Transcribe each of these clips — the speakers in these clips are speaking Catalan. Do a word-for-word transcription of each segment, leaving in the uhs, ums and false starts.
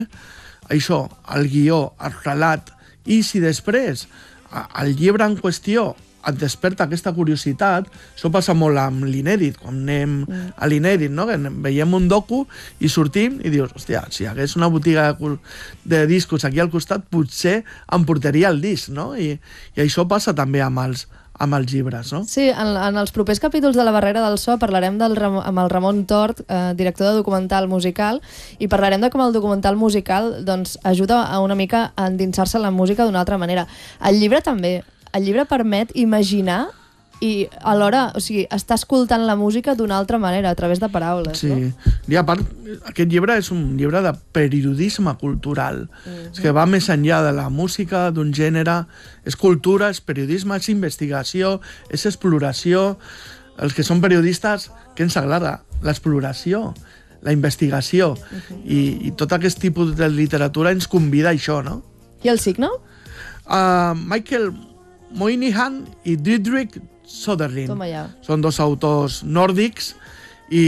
això, el guió, el relat, i si després el llibre en qüestió et desperta aquesta curiositat, això passa molt amb l'inèdit, quan anem mm. a l'inèdit, no? Que veiem un docu i sortim i dius, hòstia, si hi hagués una botiga de, de discos aquí al costat, potser em portaria el disc, no? I, i això passa també amb els, amb els llibres, no? Sí, en, en els propers capítols de La Barrera del So parlarem del, amb el Ramon Tort, eh, director de documental musical, i parlarem de com el documental musical doncs, ajuda a una mica a endinsar-se en la música d'una altra manera. El llibre també. El llibre permet imaginar i alhora, o sigui, està escoltant la música d'una altra manera, a través de paraules, sí. No? I a part, aquest llibre és un llibre de periodisme cultural. Mm-hmm. És que va més enllà de la música, d'un gènere. És cultura, és periodisme, és investigació, és exploració. Els que són periodistes, què ens agrada? L'exploració, la investigació. Mm-hmm. I, I tot aquest tipus de literatura ens convida a això, no? I el signe? Uh, Michael Moynihan i Didrik Soderlind. Toma ja. Són dos autors nòrdics i,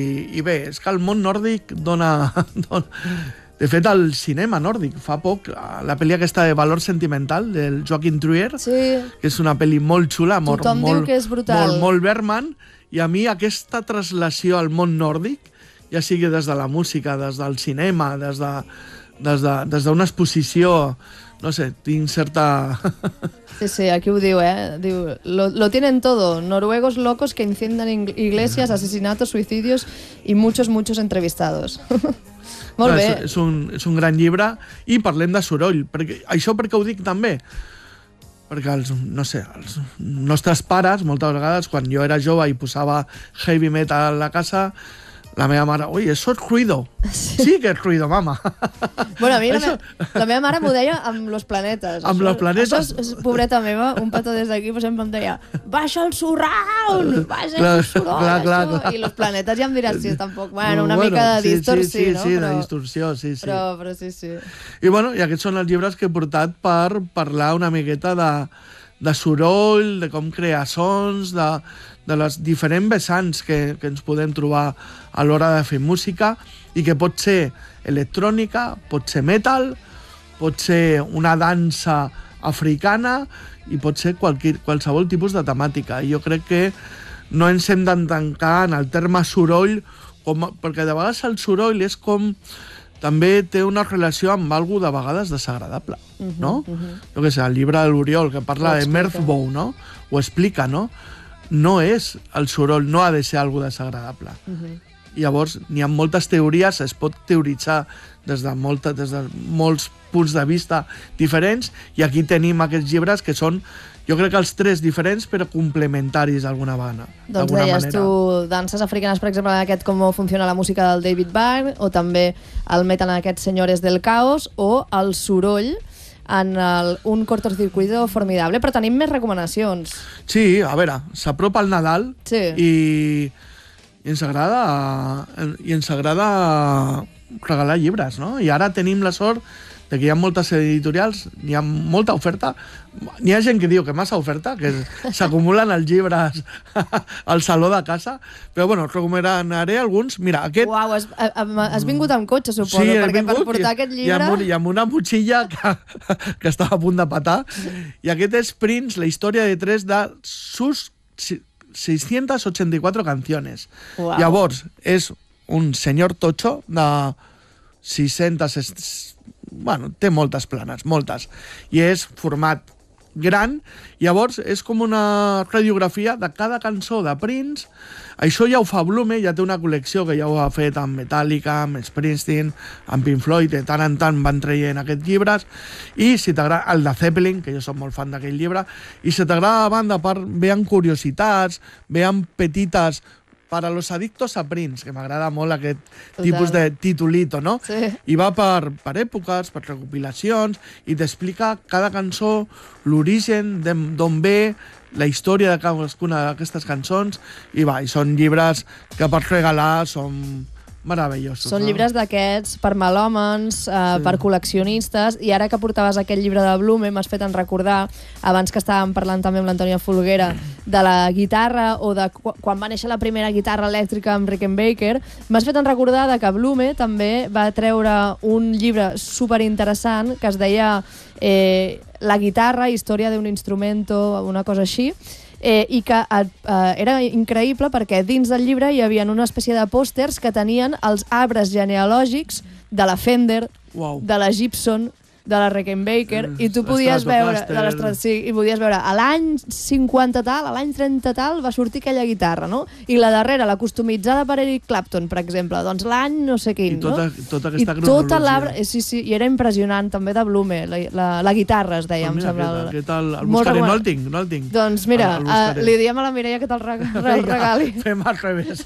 i bé, és que el món nòrdic dona, dona... De fet, el cinema nòrdic, fa poc, la pel·li aquesta de Valor Sentimental, del Joachim Trier, sí. Que és una pel·li molt xula, molt, tothom molt, diu que és brutal. Molt, molt Bergman, i a mi aquesta traslació al món nòrdic, ja sigui des de la música, des del cinema, des de, des de, des d'una exposició, no sé, tinc certa... Sí, sí, aquí ho diu, eh? Diu, lo, lo tienen todo. Noruegos locos que incendian iglesias, asesinatos, suicidios y muchos, muchos entrevistados. Molt no, bé. És, és, un, és un gran llibre i parlem de soroll. Perquè, això per què ho dic també? Perquè els, no sé, els nostres pares, moltes vegades, quan jo era jove i posava heavy metal a la casa, la meva mare, ui, això és ruido. Sí, sí que és ruido, mama. Bueno, a mi la, me... la meva mare m'ho deia amb Los Planetes. Amb això, Los Planetes? Això és, és pobreta meva, un petó des d'aquí, per sempre em deia, baixa el surround, baixa clar, el soroll, clar, clar, clar. I Los Planetes ja em diràs si tampoc, bueno, una bueno, mica de sí, distorsió, sí, sí, no? Sí, però... de distorsió, sí, sí. Però, però sí, sí. I bueno, i aquests són els llibres que he portat per parlar una miqueta de, de soroll, de com crear sons, de, de les diferents vessants que, que ens podem trobar a l'hora de fer música i que pot ser electrònica, pot ser metal, pot ser una dansa africana i pot ser qualque, qualsevol tipus de temàtica. I jo crec que no ens hem de tancar en el terme soroll, com, perquè de vegades el soroll és com... també té una relació amb algú de vegades desagradable, uh-huh, no? Uh-huh. Jo què sé, el llibre de l'Oriol, que parla de Mirthbow, no? Ho explica, no? No és el soroll, no ha de ser algú desagradable. Uh-huh. I llavors, n'hi ha moltes teories, es pot teoritzar des de, molta, des de molts punts de vista diferents, i aquí tenim aquests llibres que són, jo crec que els tres diferents, però complementaris d'alguna manera. Doncs deies manera. Tu, danses africanes, per exemple, en aquest Com funciona la música del David Byrne, o també el metal en aquests Senyores del Caos, o el soroll en el, un cortocircuito formidable, però tenim més recomanacions. Sí, a veure, s'apropa el Nadal sí. i, i ens agrada i ens agrada regalar llibres, no? I ara tenim la sort de que hi ha moltes editorials, hi ha molta oferta, n'hi ha gent que diu que massa oferta, que s'acumulen els llibres al saló de casa, però bueno, recomanaré alguns. Mira, aquest... Uau, has, has vingut amb cotxe, suposo, sí, perquè vingut, per portar i, aquest llibre... I amb, i amb una motxilla que, que estava a punt de petar. I aquest és Prince, la història de tres de sus seiscientas ochenta y cuatro canciones. Uau. Llavors, és un senyor totxo de sis-centes... Bueno, té moltes planes, moltes. I és format gran, llavors és com una radiografia de cada cançó de Prince. Això ja ho fa Blume, ja té una col·lecció que ja ho ha fet amb Metallica, amb Springsteen, amb Pink Floyd, de tant en tant van traient aquests llibres. I si t'agrada el de Zeppelin, que jo soc molt fan d'aquell llibre, i si t'agrada la banda, part, vean curiositats, vean petites... Para los adictos a Prince, que m'agrada molt aquest Total. Tipus de titulito, no? Sí. I va per, per èpoques, per recopilacions, i t'explica cada cançó, l'origen, d'on ve, la història de cadascuna d'aquestes cançons, i va, i són llibres que pots regalar, són meravellosos. Són no? llibres d'aquests per melòmens, eh, sí. per col·leccionistes, i ara que portaves aquest llibre de Blume m'has fet en recordar, abans que estàvem parlant també amb l'Antònia Folguera, de la guitarra o de qu quan va néixer la primera guitarra elèctrica amb Rickenbacker, m'has fet en recordar de que Blume també va treure un llibre superinteressant que es deia eh, La guitarra, història d'un instrumento, una cosa així, Eh, i que eh, era increïble perquè dins del llibre hi havia una espècie de pòsters que tenien els arbres genealògics de la Fender, wow. de la Gibson, de la Rickenbacker, Mm, i tu podies veure, de Stratocaster. les, sí, i podies veure a l'any cinquanta tal, a l'any trenta tal va sortir aquella guitarra, no? I la darrera, la customitzada per Eric Clapton, per exemple, doncs l'any no sé quin, I tota, no? tota aquesta I tota cronologia. l'arbre, eh, sí, sí, i era impressionant també de Blume, la, la, la guitarra es deia, Pues em mira, sembla. aquest, aquest el, el Molt buscaré, no recomanat. el tinc, no el tinc. Doncs mira, El- el uh, buscaré. li diem a la Mireia que te'l reg el regali. Fem al revés.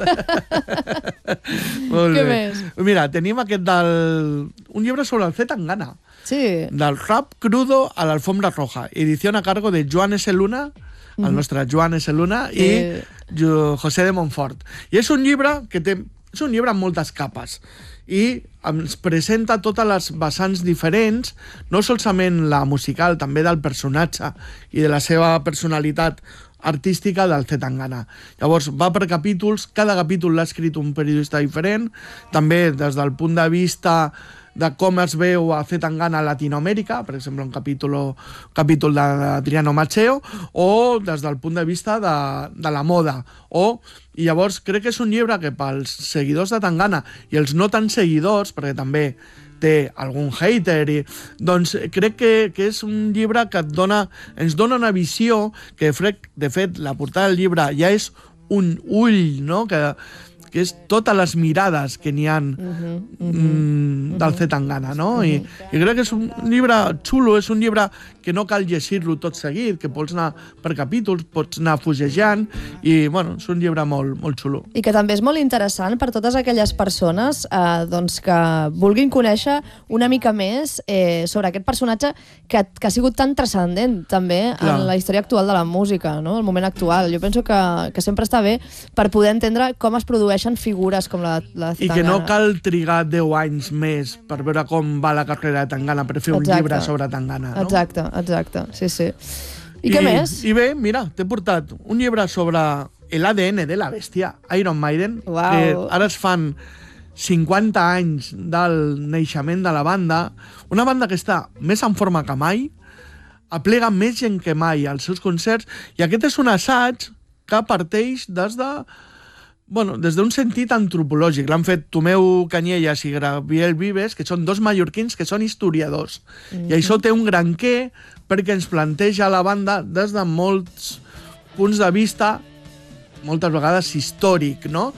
Molt Què bé. més? Mira, tenim aquest del... un llibre sobre el Z Tangana, Sí. del rap crudo a l'alfombra roja, edición a cargo de Joan S. Luna, el nostre Joan S. Luna, i Eh. Jo- José de Montfort. I és un llibre que té... És un llibre amb moltes capes i ens presenta totes les vessants diferents, no solament la musical, també del personatge i de la seva personalitat artística del Z Tangana. Llavors, va per capítols, cada capítol l'ha escrit un periodista diferent, també des del punt de vista de com es veu a Z Tangana a Latinoamèrica, per exemple, un capítol, un capítol d'Adriano Macheo, o des del punt de vista de, de la moda. O, I llavors crec que és un llibre que pels seguidors de Tangana i els no tan seguidors, perquè també té algun hater, i, doncs crec que, que és un llibre que et dona, ens dona una visió que, de fet, la portada del llibre ja és un ull, no?, que que és totes les mirades que n'hi ha uh -huh, uh -huh, mm, del Z Tangana, no? Uh -huh. I, I crec que és un llibre xulo, és un llibre que no cal llegir-lo tot seguit, que pots anar per capítols, pots anar fugejant, i, bueno, és un llibre molt, molt xulo. I que també és molt interessant per totes aquelles persones eh, doncs que vulguin conèixer una mica més eh, sobre aquest personatge que, que ha sigut tan transcendent també Clar. en la història actual de la música, no? El moment actual. Jo penso que, que sempre està bé per poder entendre com es produeixen figures com la, la I que no cal trigar deu anys més per veure com va la carrera de Tangana, per fer Exacte. un llibre sobre Tangana, no? Exacte, exacte, sí, sí. I, I què més? I bé, mira, t'he portat un llibre sobre l'A D N de la bèstia, Iron Maiden, Uau. que ara es fan cinquanta anys del naixement de la banda, una banda que està més en forma que mai, aplega més gent que mai als seus concerts, i aquest és un assaig que parteix des de Bueno, des d'un sentit antropològic. L'han fet Tomeu Canyelles i Gabriel Vives, que són dos mallorquins que són historiadors. Mm-hmm. I això té un gran què perquè ens planteja la banda des de molts punts de vista, moltes vegades històric, no?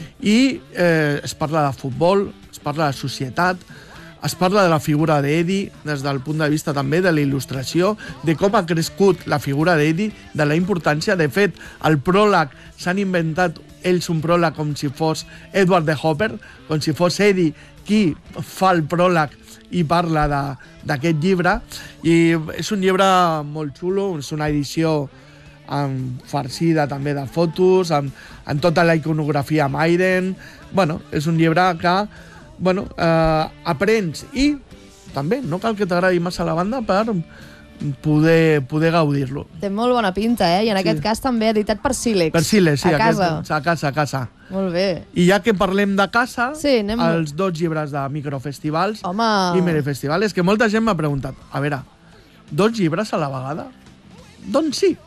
I eh, es parla de futbol, es parla de societat, es parla de la figura d'Eddie des del punt de vista també de la il·lustració, de com ha crescut la figura d'Eddie, de la importància. De fet, al pròleg s'han inventat ells un pròleg com si fos Edward de Hopper, com si fos Eddie qui fa el pròleg i parla d'aquest llibre. I és un llibre molt xulo, és una edició amb farcida també de fotos, amb, amb tota la iconografia Maiden. Bueno, és un llibre que bueno, eh, aprens i també no cal que t'agradi massa la banda per poder, poder gaudir-lo. Té molt bona pinta, eh? I en Sí. aquest cas també editat per Sílex. Per Siles, sí, a casa. Aquest, a casa, a casa. Molt bé. I ja que parlem de casa, Sí, anem... els dos llibres de microfestivals Home... i minifestivals, que molta gent m'ha preguntat, a veure, dos llibres a la vegada? Doncs sí.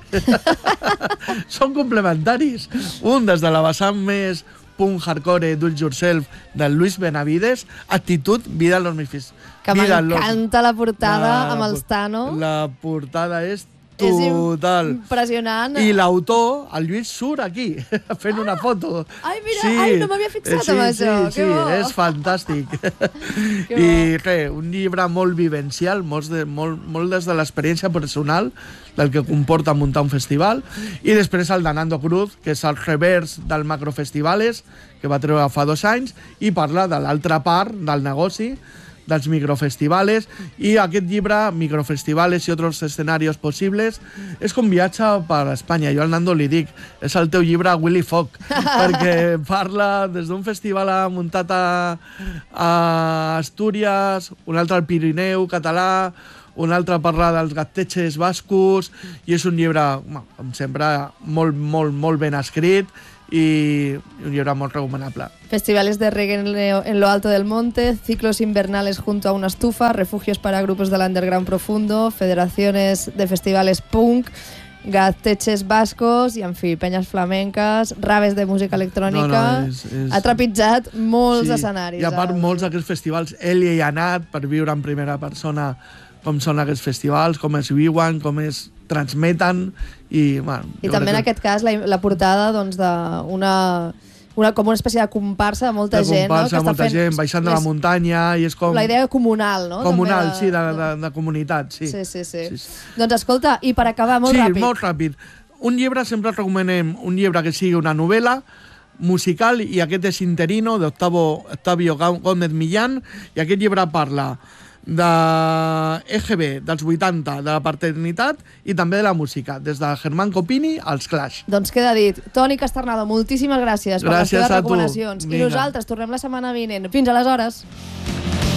Són complementaris. Un des de la vessant més punk hardcore, do it yourself, del Luis Benavides, actitud, vida en los mifis. Que m'encanta la portada amb els Tano. La portada és És total. impressionant. I l'autor, el Lluís, surt aquí, fent una foto. Ai, mira, ai, no m'havia fixat sí, en això, Sí, que sí, bo. és fantàstic. Que I res, un llibre molt vivencial, molt, de, molt, molt des de l'experiència personal del que comporta muntar un festival. I després el de Nando Cruz, que és el revers del Macrofestivales, que va treure fa dos anys, i parla de l'altra part del negoci, dels microfestivales, i aquest llibre, Microfestivales i altres escenaris possibles, és com viatge per Espanya. Jo al Nando li dic, és el teu llibre Willy Fogg, perquè parla des d'un festival muntat a, a Astúries, un altre al Pirineu català, un altre parla dels gattetxes bascos, i és un llibre, com sempre, molt, molt, molt ben escrit, y un libro muy recomendable. Festivales de reggae en lo alto del monte, ciclos invernales junto a una estufa, refugios para grupos del underground profundo, federaciones de festivales punk, gattetxes bascos i, en fi, penyes flamenques, raves de música electrònica. No, no, és, és... Ha trepitjat molts sí. escenaris. I a part, el... molts d'aquests festivals, ell hi ha anat per viure en primera persona com són aquests festivals, com es viuen, com es transmeten, i, bueno, I també que... en aquest cas la, la portada doncs, d'una una, com una espècie de comparsa de molta de gent, comparsa, no? Que molta està fent... gent baixant de la muntanya, i és com... La idea comunal, no? Comunal, també sí, de, de, de comunitat, sí. Sí, sí, sí. sí. Doncs escolta, i per acabar, molt sí, ràpid. Sí, molt ràpid. Un llibre, sempre recomanem un llibre que sigui una novel·la musical, i aquest és Interino, d'Octavio Gómez Millán, i aquest llibre parla de E G B, dels vuitanta, de la paternitat i també de la música, des de Germán Copini als Clash. Doncs queda dit. Toni Casternado, moltíssimes gràcies, gràcies per les teves recomanacions. I nosaltres tornem la setmana vinent. Fins aleshores.